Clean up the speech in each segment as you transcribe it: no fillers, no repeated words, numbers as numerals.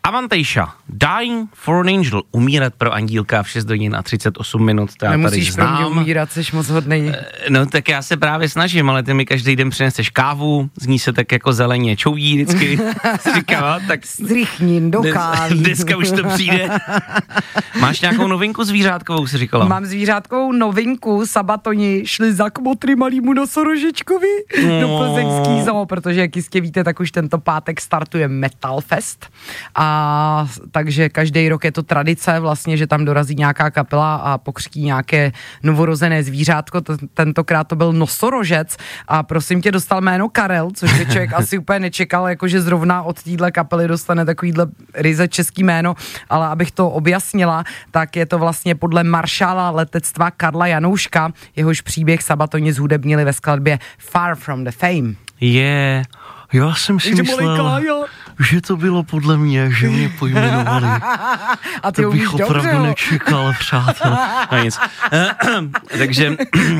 Avantejša, Dying for an Angel, umírat pro andílka v 6 hodin a 38 minut, to já tady Nemusíš znám. pro mě umírat, jsi moc hodnej. No tak já se právě snažím, ale ty mi každý den přineseš kávu, z ní se tak jako zeleně čoují vždycky, říkám, tak Zrychnin do kávy. Dneska už to přijde. Máš nějakou novinku zvířátkovou, si říkala? Mám zvířátkovou novinku, Sabatoni šli za kmotry malýmu nosorožečkovi do plzeňský zoo, protože jak jistě víte, tak už tento pátek startuje Metal Fest a takže každý rok je to tradice vlastně, že tam dorazí nějaká kapela a pokřtí nějaké novorozené zvířátko, tentokrát to byl nosorožec a prosím tě dostal jméno Karel, což by člověk asi úplně nečekal, jakože zrovna od téhle kapely dostane takovýhle ryze český jméno, ale abych to objasnila, tak je to vlastně podle maršála letectva Karla Janouška, jehož příběh Sabatoni zhudebnili ve skladbě Far from the Fame. Já jsem si myslel, že to bylo podle mě, že mě pojmenovali. A ty to bych dobře, opravdu nečekal, přátel. No nic. Takže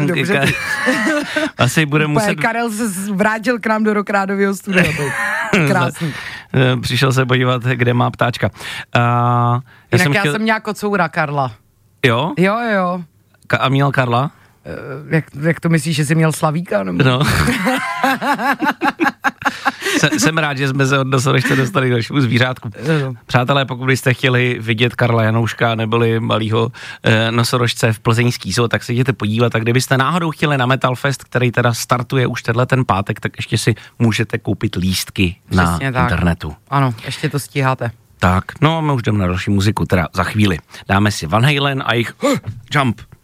asi bude muset... Karel se vrátil k nám do Rockrádového studia. Krásný. Přišel se podívat, kde má ptáčka. Já jsem měla kocoura Karla. Jo? Jo. A měl Karla? Jak to myslíš, že jsi měl Slavíka? Nebo? No. Jsem rád, že jsme se od nosorožce dostali dalšímu zvířátku. Přátelé, pokud byste chtěli vidět Karla Janouška neboli malýho nosorožce v plzeňský zoo, tak se jděte podívat. A kdybyste náhodou chtěli na Metal Fest, který teda startuje už ten pátek, tak ještě si můžete koupit lístky na internetu. Ano, ještě to stíháte. Tak, no my už jdeme na další muziku, teda za chvíli. Dáme si Van Halen a jejich Jump.